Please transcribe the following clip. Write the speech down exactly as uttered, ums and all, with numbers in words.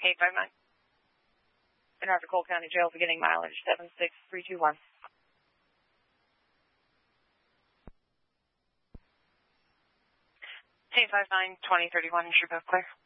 eight five nine. In Hartford Cole County Jail, beginning mileage seven six three two one. eight five nine, twenty thirty-one, should both clear.